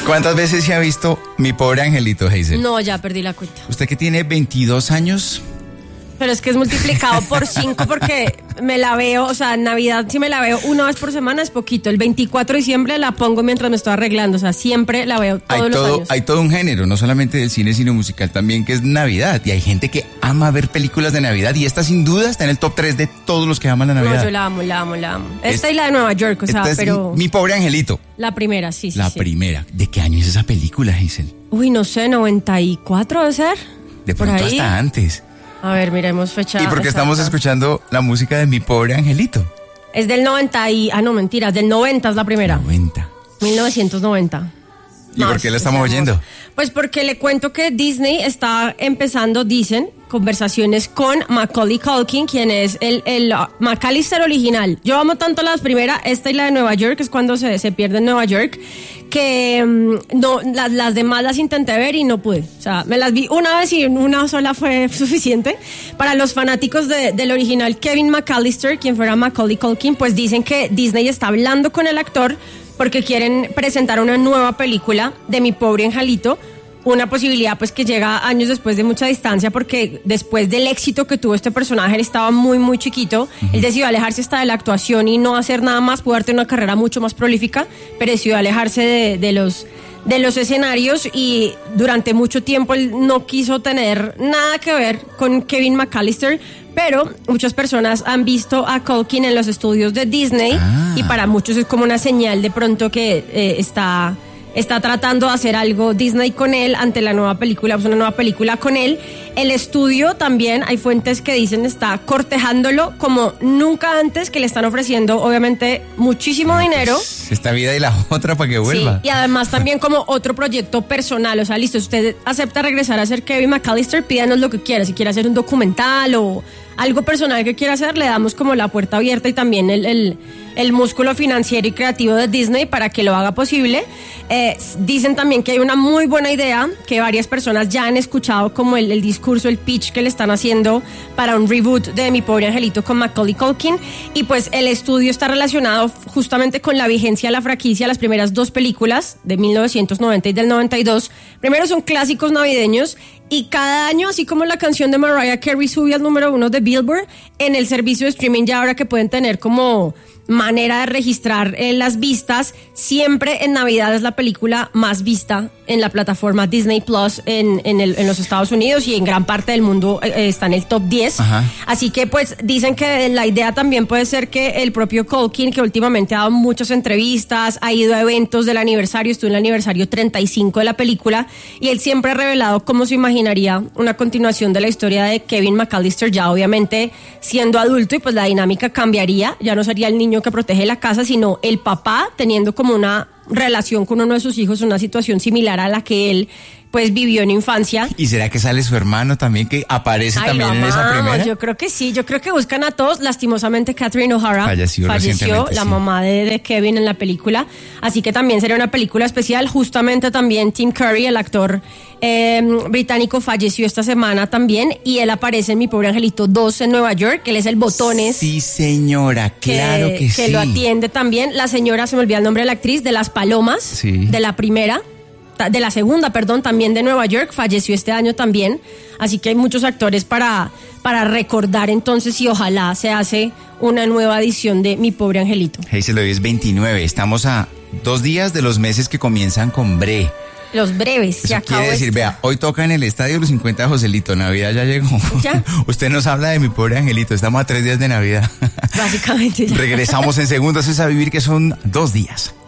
¿Cuántas veces se ha visto Mi Pobre Angelito, Hazel? No, ya perdí la cuenta. ¿Usted que tiene 22 años? Pero es que es multiplicado por 5 porque me la veo, o sea, en Navidad si me la veo una vez por semana es poquito. El 24 de diciembre la pongo mientras me estoy arreglando, o sea, siempre la veo todos los años. Hay todo un género, no solamente del cine, sino musical también, que es Navidad. Y hay gente que ama ver películas de Navidad y esta sin duda está en el top 3 de todos los que aman la Navidad. No, yo la amo. Esta y la de Nueva York, o sea, esta pero... Es Mi Pobre Angelito. La primera, sí. La primera. ¿De qué año es esa película, Hazel? Uy, no sé, 94 debe ser. De pronto hasta antes. A ver, miremos fecha. ¿Y por qué estamos escuchando la música de Mi Pobre Angelito? Es del 90 y... Ah, no, mentiras, del 90 es la primera. 1990. ¿Y por qué la estamos oyendo? Pues porque le cuento que Disney está empezando, dicen, conversaciones con Macaulay Culkin, quien es el McAllister original. Yo amo tanto las primeras, esta y la de Nueva York, que es cuando se pierde en Nueva York, que no, las demás las intenté ver y no pude. O sea, me las vi una vez y una sola fue suficiente. Para los fanáticos del original Kevin McAllister, quien fuera Macaulay Culkin, pues dicen que Disney está hablando con el actor porque quieren presentar una nueva película de Mi Pobre Angelito, una posibilidad pues que llega años después de mucha distancia, porque después del éxito que tuvo este personaje, él estaba muy chiquito, él decidió alejarse hasta de la actuación y no hacer nada más, pudo tener una carrera mucho más prolífica, pero decidió alejarse de los escenarios y durante mucho tiempo él no quiso tener nada que ver con Kevin McAllister, pero muchas personas han visto a Culkin en los estudios de Disney y para muchos es como una señal de pronto que está tratando de hacer algo Disney con él ante la nueva película, pues una nueva película con él. El estudio también, hay fuentes que dicen, está cortejándolo como nunca antes, que le están ofreciendo obviamente muchísimo dinero. Pues, esta vida y la otra para que vuelva. Sí, y además también como otro proyecto personal, o sea, listo, usted acepta regresar a ser Kevin McAllister, pídanos lo que quiera, si quiere hacer un documental o algo personal que quiera hacer, le damos como la puerta abierta y también el músculo financiero y creativo de Disney para que lo haga posible. Dicen también que hay una muy buena idea que varias personas ya han escuchado, como el discurso, el pitch que le están haciendo para un reboot de Mi Pobre Angelito con Macaulay Culkin, y pues el estudio está relacionado justamente con la vigencia de la franquicia. Las primeras dos películas de 1990 y del 92 primero son clásicos navideños y cada año, así como la canción de Mariah Carey sube al número 1 de Billboard, en el servicio de streaming ya ahora que pueden tener como manera de registrar las vistas, siempre en Navidad es la película más vista en la plataforma Disney Plus en los Estados Unidos, y en gran parte del mundo está en el top 10. Ajá. Así que pues dicen que la idea también puede ser que el propio Culkin, que últimamente ha dado muchas entrevistas, ha ido a eventos del aniversario, estuvo en el aniversario 35 de la película, y él siempre ha revelado cómo se imaginaría una continuación de la historia de Kevin McAllister, ya obviamente siendo adulto, y pues la dinámica cambiaría, ya no sería el niño que protege la casa, sino el papá teniendo como una relación con uno de sus hijos, una situación similar a la que él pues vivió en infancia. ¿Y será que sale su hermano también, que aparece también en esa primera? Yo creo que sí, yo creo que buscan a todos. Lastimosamente Catherine O'Hara falleció, la mamá de Kevin en la película, así que también sería una película especial. Justamente también Tim Curry, el actor británico, falleció esta semana también, y él aparece en Mi Pobre Angelito 2 en Nueva York. Él es el Botones. Sí, señora, claro que sí. Que lo atiende también. La señora, se me olvida el nombre de la actriz, de Las Palomas, sí, de la segunda, también de Nueva York, falleció este año también. Así que hay muchos actores para recordar entonces, y ojalá se hace una nueva edición de Mi Pobre Angelito. Hazel, hoy es 29, estamos a 2 días de los meses que comienzan con Bre. Los breves. Eso quiere decir, vea, hoy toca en el Estadio los 50 de Joselito, Navidad ya llegó. ¿Ya? Usted nos habla de Mi Pobre Angelito, estamos a 3 días de Navidad. Básicamente ya. Regresamos en segundos, es a vivir, que son 2 días.